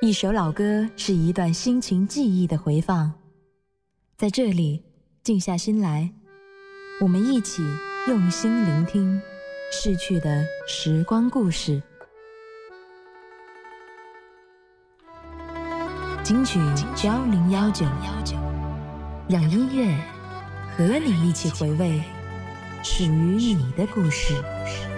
一首老歌是一段心情记忆的回放，在这里静下心来，我们一起用心聆听逝去的时光故事。金曲1019，让音乐和你一起回味属于你的故事。